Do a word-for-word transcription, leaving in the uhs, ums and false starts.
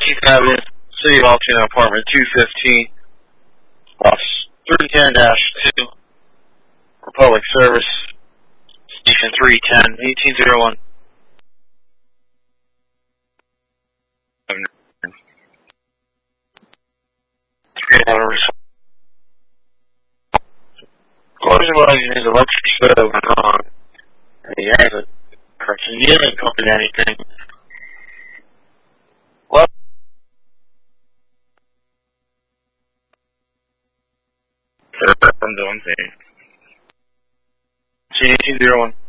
fourteenth Avenue, City of Altoona, apartment two fifteen, box three ten dash two, Republic Service, station three ten, eighteen oh one. Three hours. Closing was his electric stove went on. He has a person. He didn't copy anything. Well, I'm doing things. eighteen oh one.